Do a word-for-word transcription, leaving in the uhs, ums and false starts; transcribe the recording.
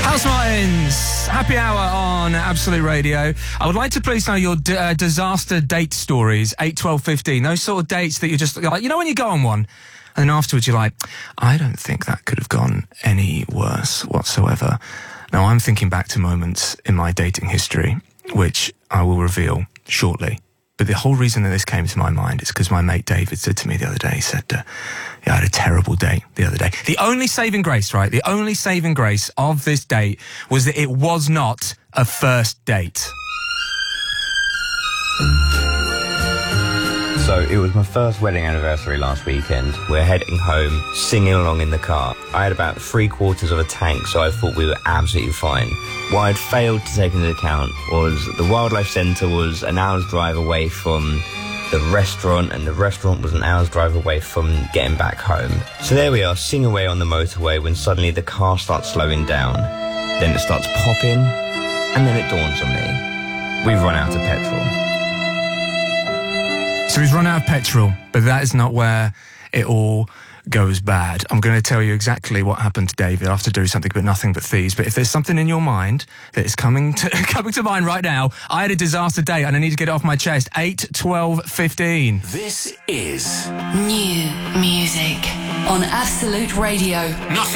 House Martins, happy hour on Absolute Radio. I would like to please know your d- uh, disaster date stories, eight, twelve, fifteen. Those sort of dates that you're just like, you know when you go on one, and then afterwards you're like, I don't think that could have gone any worse whatsoever. Now, I'm thinking back to moments in my dating history, which I will reveal shortly. But the whole reason that this came to my mind is because my mate David said to me the other day, he said, uh, yeah, I had a terrible date the other day. The only saving grace, right, the only saving grace of this date was that it was not a first date. So it was my first wedding anniversary last weekend. We're heading home, singing along in the car. I had about three quarters of a tank, so I thought we were absolutely fine. What I'd failed to take into account was the wildlife centre was an hour's drive away from the restaurant, and the restaurant was an hour's drive away from getting back home. So there we are, singing away on the motorway, when suddenly the car starts slowing down. Then it starts popping, and then it dawns on me. We've run out of petrol. So he's run out of petrol, but that is not where it all goes bad. I'm going to tell you exactly what happened to David after doing something but nothing but thieves. But if there's something in your mind that is coming to coming to mind right now, I had a disaster date and I need to get it off my chest. eight, twelve, fifteen. This is new music on Absolute Radio. Nothing